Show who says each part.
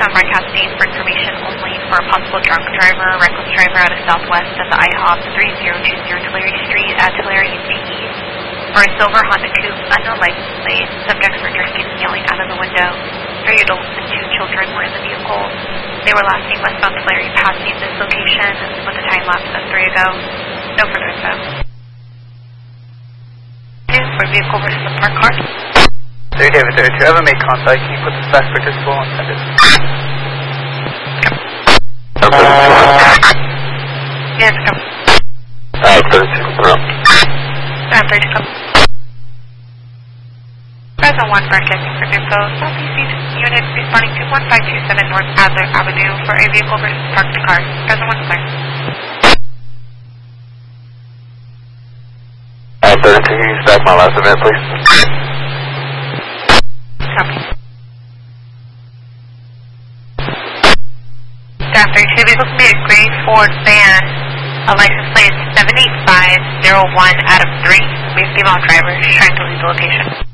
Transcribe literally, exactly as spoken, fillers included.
Speaker 1: on broadcasting for information only for a possible drunk driver or reckless driver out of southwest at the I HOP three zero two zero Tulare Street at Tulare, U P E. For a silver Honda Coupe, unknown license plate, subjects were drinking and yelling out of the window. Three adults and two children were in the vehicle. They were last seen westbound Tulare passing this location with a time lapse of three ago. No further info. For vehicle versus a parked car.
Speaker 2: three David there, if you ever make contact, can you put the fast participant and send it?
Speaker 1: Yes, come.
Speaker 3: Uh, thirty-two, no.
Speaker 1: Uh, thirty-two, come. Present one for checking for info. Southeast unit responding to one five two seven North Adler Avenue for a vehicle versus parked car. Present one, sir.
Speaker 3: Uh, thirty-two, can you use back my last event, please?
Speaker 1: Copy. Staff thirty-two, vehicle can be a gray Ford van. A license plate seven eight five zero one out of three. We have female drivers trying to leave the location.